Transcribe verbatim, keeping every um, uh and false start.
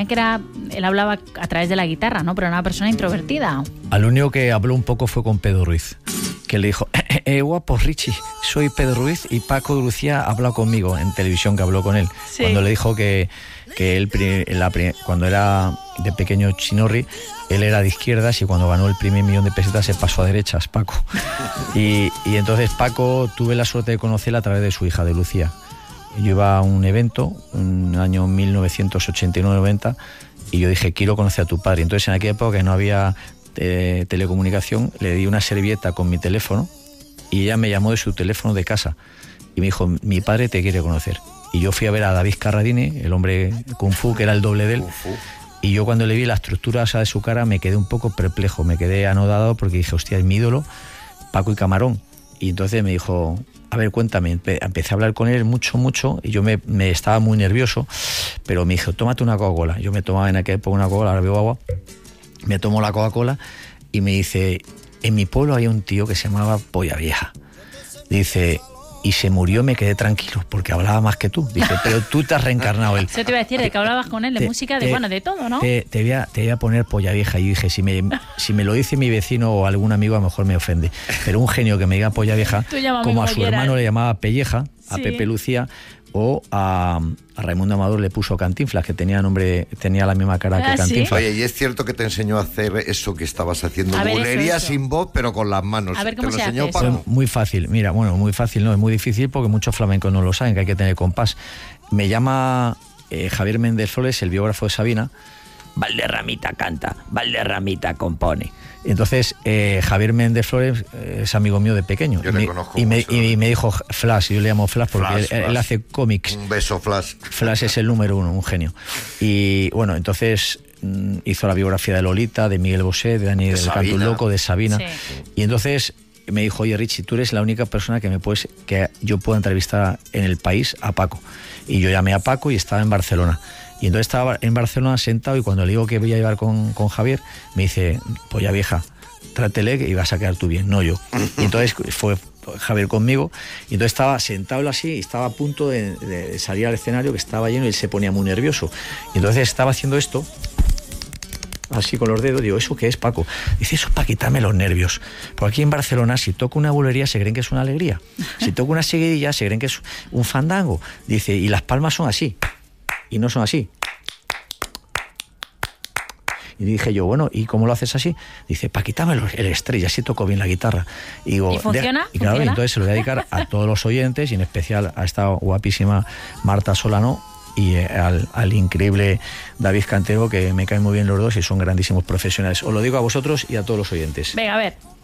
ponía que era, él hablaba a través de la guitarra, ¿no? Pero era una persona introvertida. Al único que habló un poco fue con Pedro Ruiz, que le dijo, eh, eh, guapo Richie, soy Pedro Ruiz y Paco de Lucía ha hablado conmigo en televisión, que habló con él. Sí. Cuando le dijo que, que él, la, cuando era de pequeño chinorri, él era de izquierdas y cuando ganó el primer millón de pesetas se pasó a derechas, Paco. Y, y entonces Paco tuve la suerte de conocerla a través de su hija, de Lucía. Yo iba a un evento, en el año mil novecientos ochenta y nueve noventa, y yo dije, quiero conocer a tu padre. Entonces en aquella época que no había eh, telecomunicación, le di una servilleta con mi teléfono y ella me llamó de su teléfono de casa y me dijo, mi padre te quiere conocer. Y yo fui a ver a David Carradine, el hombre Kung Fu, que era el doble de él. Y yo cuando le vi la estructura de su cara me quedé un poco perplejo, me quedé anodado porque dije, hostia, es mi ídolo, Paco y Camarón. Y entonces me dijo, a ver, cuéntame. Empecé a hablar con él mucho, mucho, y yo me, me estaba muy nervioso, pero me dijo, tómate una Coca-Cola. Yo me tomaba en aquella época una Coca-Cola, ahora bebo agua, me tomo la Coca-Cola y me dice, en mi pueblo había un tío que se llamaba Polla Vieja. Dice, y se murió, me quedé tranquilo, porque hablaba más que tú. Dice, pero tú te has reencarnado él. Eso te iba a decir, de que hablabas con él, de te, música, de te, bueno, de todo, ¿no? Te, te, voy a, te voy a poner Polla Vieja. Y dije, si me, si me lo dice mi vecino o algún amigo, a lo mejor me ofende. Pero un genio que me diga Polla Vieja, como, como a su quieras. Hermano le llamaba Pelleja, a sí. Pepe Lucía, o a, a Raimundo Amador le puso Cantinflas, que tenía nombre, tenía la misma cara ah, que Cantinflas. ¿sí? Oye, y es cierto que te enseñó a hacer eso que estabas haciendo, bulería sin voz, pero con las manos. A ver, ¿cómo ¿te se lo enseñó hace Paco? eso? Muy fácil, mira, bueno, muy fácil, no, es muy difícil porque muchos flamencos no lo saben, que hay que tener compás. Me llama eh, Javier Méndez Flores, el biógrafo de Sabina, Valderramita canta, Valderramita compone. Entonces, eh, Javier Méndez Flores eh, es amigo mío de pequeño. Yo y, le me, conozco y, me, mucho, y me dijo Flash, yo le llamo Flash porque Flash, él, Flash. él hace cómics. Un beso, Flash. Flash es el número uno, un genio. Y bueno, entonces mm, hizo la biografía de Lolita, de Miguel Bosé, de Dani de del Canto Loco, de Sabina. Sí. Y entonces me dijo, oye Richie, tú eres la única persona que me puedes, que yo pueda entrevistar en el país a Paco. Y yo llamé a Paco y estaba en Barcelona. Y entonces estaba en Barcelona sentado y cuando le digo que voy a llevar con, con Javier, me dice, Polla Vieja, trátele y vas a quedar tú bien, no yo. Y entonces fue Javier conmigo y entonces estaba sentado así y estaba a punto de, de salir al escenario, que estaba lleno, y él se ponía muy nervioso. Y entonces estaba haciendo esto, así con los dedos, digo, ¿eso qué es, Paco? Dice, eso es para quitarme los nervios. Porque aquí en Barcelona, si toco una bulería, se creen que es una alegría. Si toco una seguidilla, se creen que es un fandango. Dice, y las palmas son así. Y no son así. Y dije yo, bueno, ¿y cómo lo haces así? Dice, para quitarme el estrés, y así toco bien la guitarra. Y, digo, ¿Y funciona? Y claro, ¿Funciona? Entonces se lo voy a dedicar a todos los oyentes, y en especial a esta guapísima Marta Solano y eh, al, al increíble David Cantero, que me caen muy bien los dos y son grandísimos profesionales. Os lo digo a vosotros y a todos los oyentes. Venga, a ver.